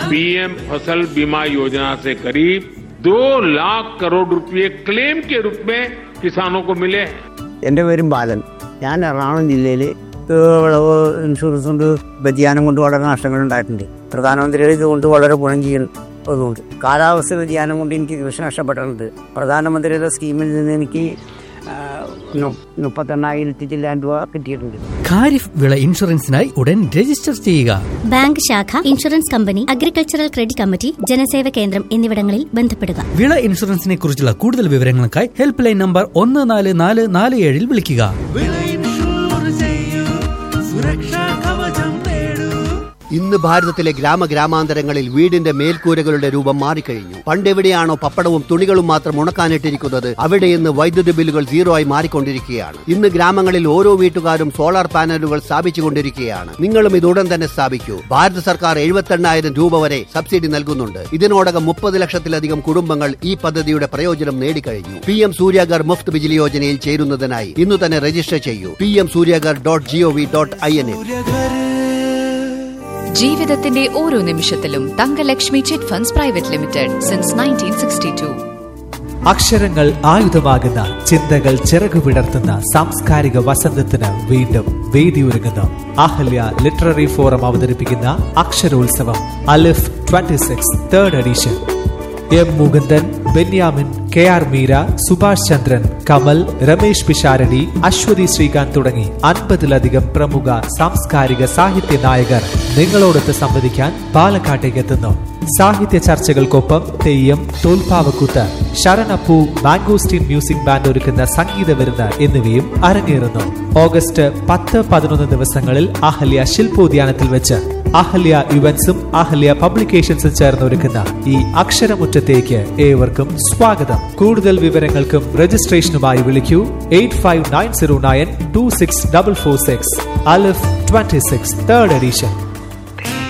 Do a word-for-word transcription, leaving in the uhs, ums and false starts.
PM फसल बीमा योजना से करीब दो लाख करोड़ रुपए क्लेम के रूप में किसानों को मिले। എന്റെ പേരും ബാലൻ. ഞാൻ എറണാകുളം ജില്ലയിൽ വിളവ് ഇൻഷുറൻസ് കൊണ്ട് വ്യതിയാനം കൊണ്ട് വളരെ നഷ്ടങ്ങൾ ഉണ്ടായിട്ടുണ്ട്. പ്രധാനമന്ത്രിയുടെ ഇതുകൊണ്ട് വളരെ ഗുണം ചെയ്യുന്നതുകൊണ്ട് കാലാവസ്ഥ വ്യതിയാനം കൊണ്ട് എനിക്ക് കൃഷി നഷ്ടപ്പെട്ടിട്ടുണ്ട്. പ്രധാനമന്ത്രിയുടെ സ്കീമിൽ നിന്ന് എനിക്ക് മുപ്പത്തെണ്ണായിരത്തി ചില്ലാൻ രൂപ കിട്ടിയിട്ടുണ്ട്. ഖാരിഫ് വിള ഇൻഷുറൻസിനായി ഉടൻ രജിസ്റ്റർ ചെയ്യുക. ബാങ്ക് ശാഖ, insurance company, agricultural credit committee, ജനസേവ കേന്ദ്രം എന്നിവിടങ്ങളിൽ ബന്ധപ്പെടുക. വിള ഇൻഷുറൻസിനെ കുറിച്ചുള്ള കൂടുതൽ വിവരങ്ങൾക്കായി ഹെൽപ്പ് ലൈൻ നമ്പർ ഒന്ന് നാല് നാല് നാല് ഏഴിൽ വിളിക്കുക. ഇന്ന് ഭാരതത്തിലെ ഗ്രാമഗ്രാമാന്തരങ്ങളിൽ വീടിന്റെ മേൽക്കൂരകളുടെ രൂപം മാറിക്കഴിഞ്ഞു. പണ്ടെവിടെയാണോ പപ്പടവും തുണികളും മാത്രം ഉണക്കാനിട്ടിരിക്കുന്നത്, അവിടെ ഇന്ന് വൈദ്യുതി ബില്ലുകൾ സീറോ ആയി മാറിക്കൊണ്ടിരിക്കുകയാണ്. ഇന്ന് ഗ്രാമങ്ങളിൽ ഓരോ വീട്ടുകാരും സോളാർ പാനലുകൾ സ്ഥാപിച്ചുകൊണ്ടിരിക്കുകയാണ്. നിങ്ങളും ഇത് ഉടൻ തന്നെ സ്ഥാപിക്കൂ. ഭാരത സർക്കാർ എഴുപത്തെണ്ണായിരം രൂപ വരെ സബ്സിഡി നൽകുന്നുണ്ട്. ഇതിനോടകം മുപ്പത് ലക്ഷത്തിലധികം കുടുംബങ്ങൾ ഈ പദ്ധതിയുടെ പ്രയോജനം നേടിക്കഴിഞ്ഞു. പി എം സൂര്യാഗർ മുഫ്ത് ബിജിലി യോജനയിൽ ചേരുന്നതിനായി ഇന്ന് തന്നെ രജിസ്റ്റർ ചെയ്യൂ. P M Suryaghar dot G O V dot I N A. ജീവിതത്തിന്റെ ഓരോ നിമിഷത്തിലും Thankalakshmi chit funds private limited since nineteen sixty to. അക്ഷരങ്ങൾ ആയുധമാകുന്ന, ചിന്തകൾ ചിറകുവിടർത്തുന്ന സാംസ്കാരിക വസന്തത്തിന് വീണ്ടും വേദിയൊരുങ്ങുന്നു. അഹല്യ ലിറ്റററി ഫോറം അവതരിപ്പിക്കുന്ന അക്ഷരോത്സവം അലിഫ് twenty six third edition. M Mukundan, Benyamin, K R Meera, Subhash ചന്ദ്രൻ, കമൽ, രമേശ് പിഷാരടി, അശ്വതി ശ്രീകാന്ത് തുടങ്ങി അൻപതിലധികം പ്രമുഖ സാംസ്കാരിക സാഹിത്യ നായകർ നിങ്ങളോടൊത്ത് സംവദിക്കാൻ പാലക്കാട്ടേക്ക് എത്തുന്നു. സാഹിത്യ ചർച്ചകൾക്കൊപ്പം തെയ്യം, തോൽപ്പാവക്കൂത്ത്, ശരണപ്പൂ, മാംഗോസ്റ്റീൻ മ്യൂസിക് ബാൻഡ് ഒരുക്കുന്ന സംഗീത വിരുന്ന് എന്നിവയും അരങ്ങേറുന്നു. ഓഗസ്റ്റ് പത്ത് പതിനൊന്ന് ദിവസങ്ങളിൽ അഹല്യ ശില്പോദ്യാനത്തിൽ വെച്ച് അഹല്യ ഇവന്റ്സും അഹല്യ പബ്ലിക്കേഷൻസും ചേർന്ന് ഒരുക്കുന്ന ഈ അക്ഷരമുറ്റത്തേക്ക് ഏവർക്കും സ്വാഗതം. കൂടുതൽ വിവരങ്ങൾക്കും രജിസ്ട്രേഷനുമായി വിളിക്കൂ eight five nine zero nine to six double four six. Alif twenty six third edition.